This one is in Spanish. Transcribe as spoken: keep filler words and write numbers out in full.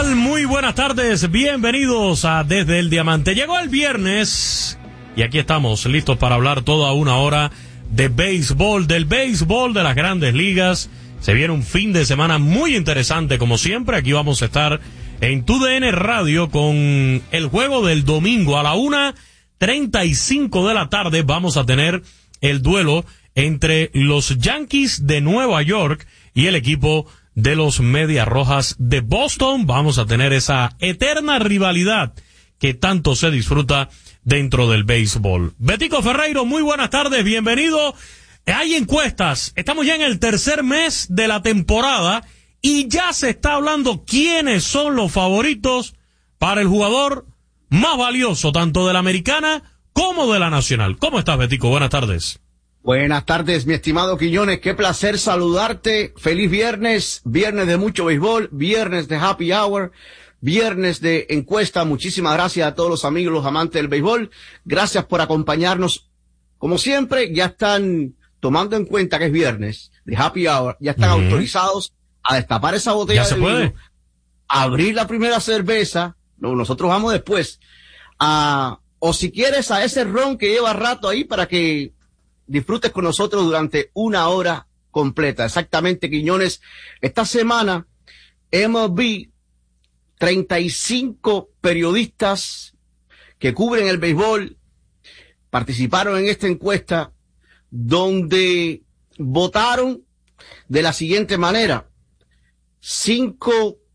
tal? Muy buenas tardes, bienvenidos a Desde el Diamante. Llegó el viernes y aquí estamos listos para hablar toda una hora de béisbol, del béisbol de las grandes ligas. Se viene un fin de semana muy interesante como siempre. Aquí vamos a estar en T U D N Radio con el juego del domingo a la una treinta y cinco de la tarde. Vamos a tener el duelo entre los Yankees de Nueva York y el equipo de los Medias Rojas de Boston. Vamos a tener esa eterna rivalidad que tanto se disfruta dentro del béisbol. Betico Ferreiro, muy buenas tardes, bienvenido. Hay encuestas, estamos ya en el tercer mes de la temporada y ya se está hablando quiénes son los favoritos para el jugador más valioso, tanto de la americana como de la nacional. ¿Cómo estás, Betico? Buenas tardes. Buenas tardes, mi estimado Quiñones. Qué placer saludarte. Feliz viernes, viernes de mucho béisbol, viernes de happy hour, viernes de encuesta. Muchísimas gracias a todos los amigos, los amantes del béisbol. Gracias por acompañarnos. Como siempre, ya están tomando en cuenta que es viernes de happy hour. Ya están uh-huh. autorizados a destapar esa botella ¿Ya de se puede? vino, abrir la primera cerveza. No, nosotros vamos después. A, o si quieres, a ese ron que lleva rato ahí para que disfrutes con nosotros durante una hora completa. Exactamente, Quiñones. Esta semana, M L B, treinta y cinco periodistas que cubren el béisbol participaron en esta encuesta donde votaron de la siguiente manera. Cinco